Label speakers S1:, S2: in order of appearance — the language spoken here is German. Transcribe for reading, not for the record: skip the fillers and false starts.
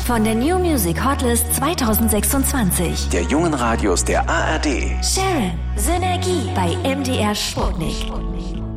S1: von der New Music Hotlist 2026.
S2: Der jungen Radios der ARD.
S1: Sharon, Synergie bei MDR Sputnik.